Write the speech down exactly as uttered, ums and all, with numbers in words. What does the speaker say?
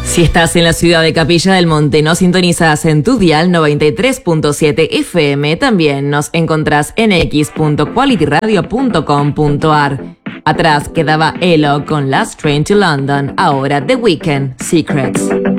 Si estás en la ciudad de Capilla del Monte, nos sintonizas en tu dial noventa y tres punto siete F M. También nos encontrás en x punto quality radio punto com punto a r. Atrás quedaba Elo con Last Train to London, ahora The Weeknd, Secrets.